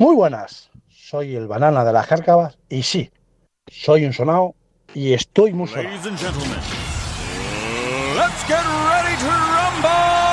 Muy buenas, soy el banana de las cárcavas y sí, soy un sonao y estoy muy sonao. Ladies and gentlemen, let's get ready to rumble!